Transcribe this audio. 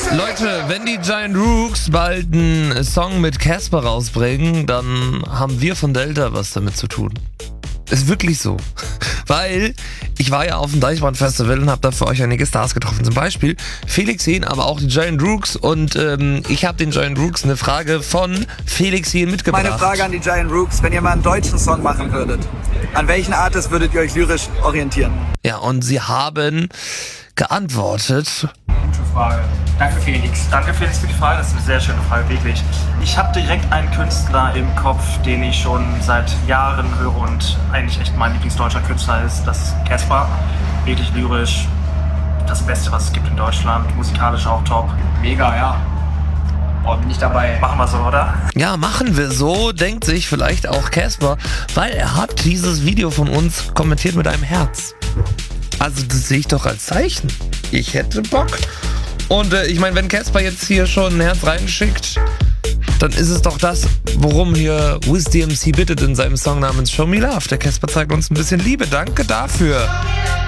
Leute, wenn die Giant Rooks bald einen Song mit Casper rausbringen, dann haben wir von Delta was damit zu tun. Ist wirklich so. Weil ich war ja auf dem Deichbrand-Festival und habe da für euch einige Stars getroffen. Zum Beispiel Felix Jähn, aber auch die Giant Rooks. Und ich habe den Giant Rooks eine Frage von Felix Jähn mitgebracht. Meine Frage an die Giant Rooks, wenn ihr mal einen deutschen Song machen würdet, an welchen Artist würdet ihr euch lyrisch orientieren? Ja, und sie haben geantwortet. Gute Frage. Danke Felix. Danke Felix für die Frage. Das ist eine sehr schöne Frage, wirklich. Ich habe direkt einen Künstler im Kopf, den ich schon seit Jahren höre und eigentlich echt mein Lieblingsdeutscher Künstler ist. Das ist Casper. Wirklich lyrisch. Das Beste, was es gibt in Deutschland. Musikalisch auch top. Mega, ja. Oh, bin ich dabei. Machen wir so, oder? Ja, machen wir so, denkt sich vielleicht auch Casper, weil er hat dieses Video von uns kommentiert mit einem Herz. Also das sehe ich doch als Zeichen. Ich hätte Bock. Und ich meine, wenn Casper jetzt hier schon ein Herz reinschickt, dann ist es doch das, worum hier Wiz DMC bittet in seinem Song namens Show Me Love. Der Casper zeigt uns ein bisschen Liebe. Danke dafür.